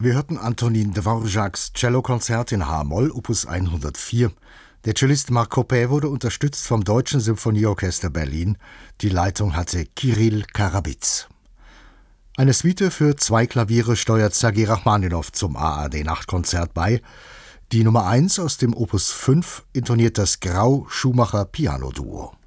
Wir hörten Antonin Dvořáks Cellokonzert in H-Moll, Opus 104. Der Cellist Marc Coppée wurde unterstützt vom Deutschen Symphonieorchester Berlin. Die Leitung hatte Kirill Karabitz. Eine Suite für 2 Klaviere steuert Sergei Rachmaninow zum ARD-Nachtkonzert bei. Die Nummer 1 aus dem Opus 5 intoniert das Grau-Schumacher Piano-Duo.